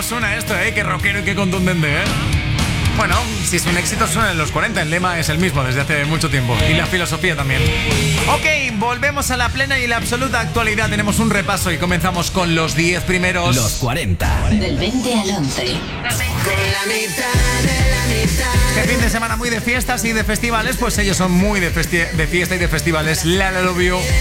¿Cómo suena esto, Qué rockero y qué contundente, Bueno, si es un éxito suena en los 40, el lema es el mismo desde hace mucho tiempo. Y la filosofía también. Ok, volvemos a la plena y la absoluta actualidad. Tenemos un repaso y comenzamos con los 10 primeros. Los 40. Del 20 al 11. Con la mitad de la mitad. Este fin de semana muy de fiestas y de festivales, pues ellos son muy de fiesta y de festivales. La Love You.